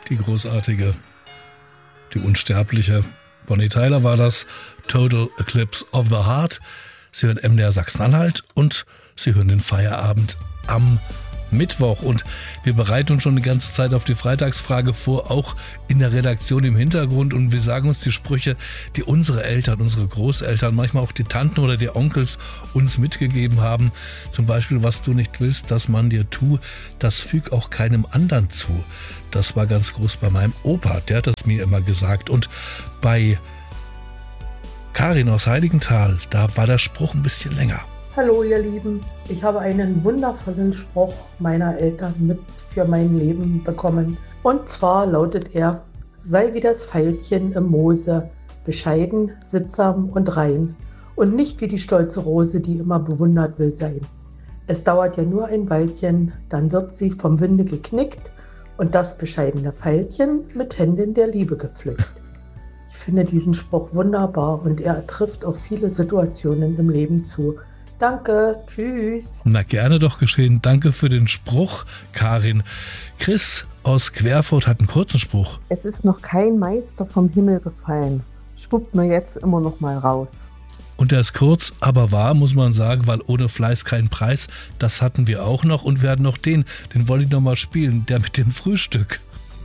die großartige, die unsterbliche Bonnie Tyler war das. Total Eclipse of the Heart. Sie hören MDR Sachsen-Anhalt und Sie hören den Feierabend am Mittwoch. Und wir bereiten uns schon die ganze Zeit auf die Freitagsfrage vor, auch in der Redaktion im Hintergrund. Und wir sagen uns die Sprüche, die unsere Eltern, unsere Großeltern, manchmal auch die Tanten oder die Onkels uns mitgegeben haben. Zum Beispiel, was du nicht willst, dass man dir tut, das füg auch keinem anderen zu. Das war ganz groß bei meinem Opa, der hat das mir immer gesagt. Und bei Karin aus Heiligenthal, da war der Spruch ein bisschen länger. Hallo ihr Lieben, ich habe einen wundervollen Spruch meiner Eltern mit für mein Leben bekommen. Und zwar lautet er: Sei wie das Veilchen im Moose, bescheiden, sittsam und rein. Und nicht wie die stolze Rose, die immer bewundert will sein. Es dauert ja nur ein Weilchen, dann wird sie vom Winde geknickt und das bescheidene Veilchen mit Händen der Liebe gepflückt. Ich finde diesen Spruch wunderbar und er trifft auf viele Situationen im Leben zu. Danke, tschüss. Na, gerne doch geschehen. Danke für den Spruch, Karin. Chris aus Querfurt hat einen kurzen Spruch. Es ist noch kein Meister vom Himmel gefallen. Spuckt mir jetzt immer noch mal raus. Und der ist kurz, aber wahr, muss man sagen, weil ohne Fleiß kein Preis. Das hatten wir auch noch und wir hatten noch den wollte ich noch mal spielen, der mit dem Frühstück.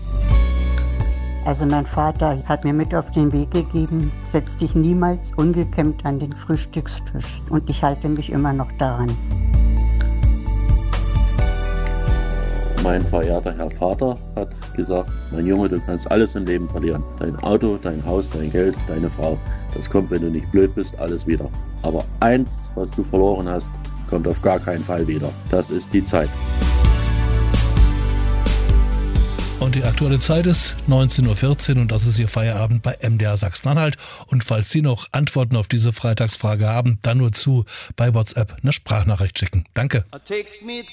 Also mein Vater hat mir mit auf den Weg gegeben, setz dich niemals ungekämmt an den Frühstückstisch. Und ich halte mich immer noch daran. Mein verehrter Herr Vater hat gesagt: Mein Junge, du kannst alles im Leben verlieren. Dein Auto, dein Haus, dein Geld, deine Frau. Das kommt, wenn du nicht blöd bist, alles wieder. Aber eins, was du verloren hast, kommt auf gar keinen Fall wieder. Das ist die Zeit. Und die aktuelle Zeit ist 19.14 Uhr und das ist Ihr Feierabend bei MDR Sachsen-Anhalt. Und falls Sie noch Antworten auf diese Freitagsfrage haben, dann nur bei WhatsApp eine Sprachnachricht schicken. Danke. Take me